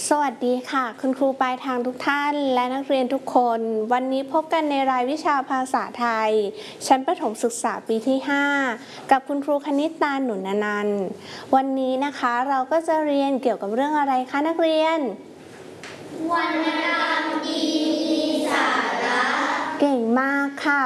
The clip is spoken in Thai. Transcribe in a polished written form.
สวัสดีค่ะคุณครูปลายทางทุกท่านและนักเรียนทุกคนวันนี้พบกันในรายวิชาภาษาไทยชั้นประถมศึกษาปีที่5กับคุณครูคณิตตาหนุนนันท์วันนี้นะคะเราก็จะเรียนเกี่ยวกับเรื่องอะไรคะนักเรียนวรรณกรรมดีมีสาระเก่งมากค่ะ